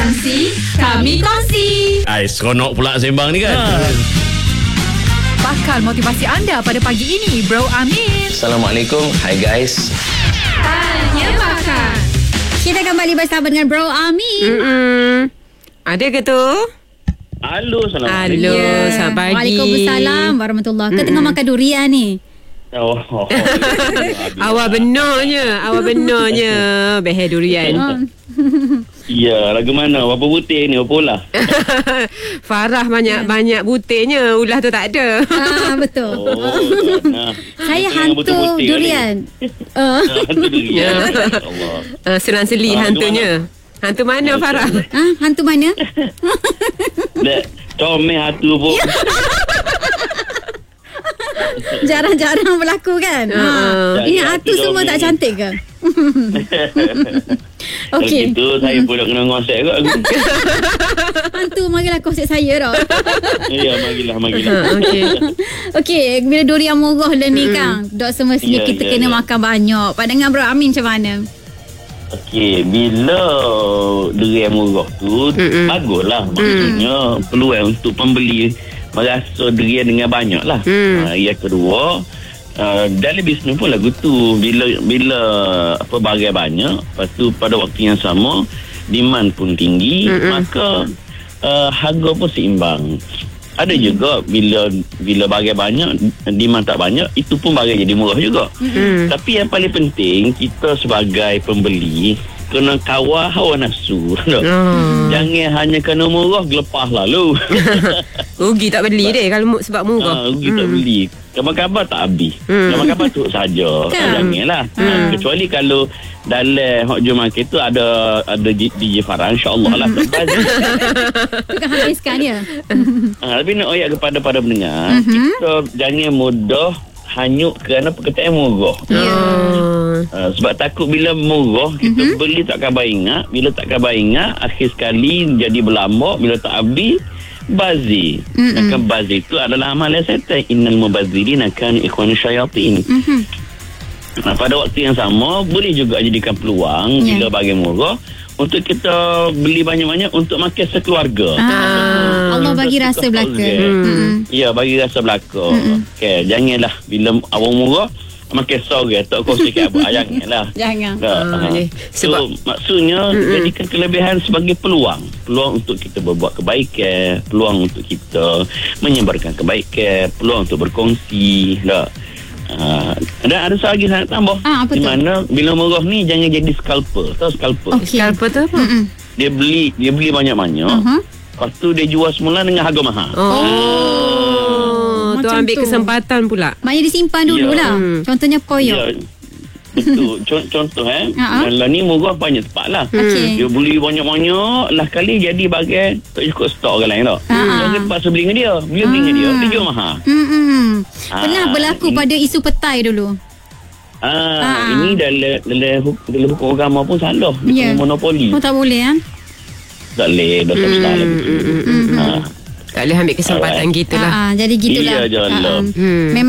Kongsi, kami kongsi. Seronok pula sembang ni kan. Bakal motivasi anda pada pagi ini, Bro Amin. Assalamualaikum. Hi guys. Tanya bakal. Kita kembali bersama dengan Bro Amin. Ada ke tu? Halo, Assalamualaikum. Halo, selamat pagi. Waalaikumsalam warahmatullahi. Kita tengah makan durian ni. Awak benarnya behel durian. Ya, lagu mana? Berapa butir ni? Berapa ulah? Farah banyak butirnya. Ulah tu tak ada. Betul. Nah. Saya hantu durian. Hantu durian. Allah. Selang-seli hantunya. Hantu mana Farah? Hantu mana? Comel hantu pun. Jarang-jarang berlaku kan? Ini hantu semua tak cantik ke? Okey. Kalau gitu saya pun nak kena ngosek kot. Hantu marilah konsep saya dah. Ya, magilah. Okey, bila durian murah dah ni Kang, dok semestinya kita kena makan banyak. Pandangan Bro Amin macam mana? Okey, bila durian murah tu baguslah. Maksudnya peluang untuk pembeli merasa durian dengan banyak lah. Yang kedua, dalam bisnes pun lagu tu, bila barang banyak, lepas tu pada waktu yang sama demand pun tinggi, maka harga pun seimbang. Ada juga bila barang banyak, demand tak banyak, itu pun barang jadi murah juga. Tapi yang paling penting, kita sebagai pembeli kena kawal hawa nafsu. Jangan hanya kena murah gelepah lalu. Rugi tak beli deh kalau sebab murah. Rugi tak beli. Kabar-kabar tak habis. Kabar-kabar tu saja. Janganlah. Kecuali kalau dalam hot jual market tu ada DJ Farah, insya-Allah lah. Bukan habiskan dia. Tapi nak ayat kepada para pendengar, kita jangan mudah hanyut kerana perkataan murah. Sebab takut bila murah kita beli tak khabar ingat. Bila tak khabar ingat, akhir sekali jadi berlambak. Bila tak habis, bazir. Maka bazir itu adalah amalan syaitan. Innal mubazzirina kanu ikhwana syayatin. Pada waktu yang sama boleh juga jadikan peluang bila bagi murah untuk kita beli banyak-banyak untuk makan sekeluarga. Allah bagi rasa belaka. Ya, bagi rasa belaka. Okay, janganlah bila awang murah makan sorang tak kau sikit apa. Janganlah. So, maksudnya jadikan kelebihan sebagai peluang untuk kita berbuat kebaikan, peluang untuk kita menyebarkan kebaikan, peluang untuk berkongsi lah. Ada satu lagi saya nak tambah. Di mana bila murah ni jangan jadi scalper. Tahu scalper? Scalper tu apa? Dia beli banyak-banyak. Lepas tu dia jual semula dengan harga mahal. Tu ambil kesempatan pula. Maknanya disimpan dulu lah. Contohnya poyok. Betul. Contoh kalau ni murah banyak tempat lah. Dia beli banyak-banyak lah kali jadi bagai tak cukup stok orang lain tak. Jangan terpaksa beli dengan dia. Beli dengan dia jual mahal. Pernah berlaku pada isu petai dulu. Ini dalam hukum agama pun salah. Monopoli. Tak boleh kan? Tak boleh. Dosa besar lagi. Tak boleh ambil kesempatan gitulah. Jadi gitulah. Iya, jalan. Memang